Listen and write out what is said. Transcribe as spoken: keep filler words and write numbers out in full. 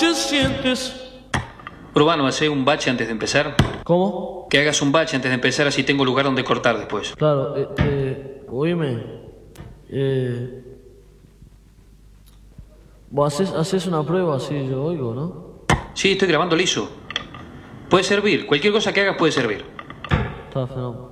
noche sientes. Urbano, ¿hace un bache antes de empezar? ¿Cómo? Que hagas un bache antes de empezar, así tengo lugar donde cortar después. Claro, eh, eh, oíme. Eh, vos haces, haces una prueba, así yo oigo, ¿no? Sí, estoy grabando liso. Puede servir, cualquier cosa que hagas puede servir. Está fenómeno.